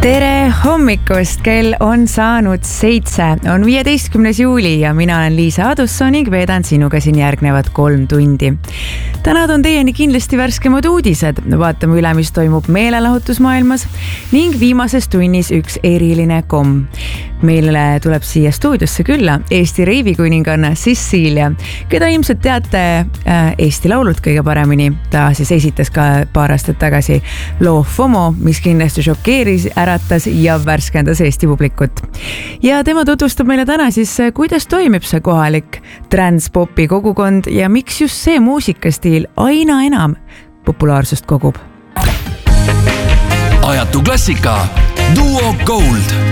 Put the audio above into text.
Tere hommikust, kell on saanud 7, on 15. juuli ja mina olen Liisa Adusson ning veedan sinuga siin järgnevad 3 tundi. Täna on teieni kindlasti värskemad uudised, vaatame üle, mis toimub meelelahutusmaailmas ning viimases tunnis üks eriline komm. Meile tuleb siia stuudiosse külla Eesti reivikuninganna Cecilia, keda ilmselt teate Eesti laulud kõige paremini. Ta siis esitas ka paar aastat tagasi loo FOMO, mis kindlasti šokeeris, äratas ja värskendas Eesti publikut. Ja tema tutvustab meile täna siis, kuidas toimib see kohalik transpopi kogukond ja miks just see muusikastiil aina enam populaarsust kogub. Ajatu klassika, Duo Gold.